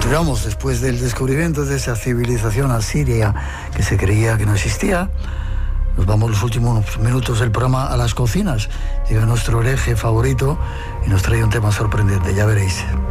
Digamos, después del descubrimiento de esa civilización asiria que se creía que no existía, nos vamos los últimos minutos del programa a las cocinas. Llega nuestro hereje favorito y nos trae un tema sorprendente, ya veréis.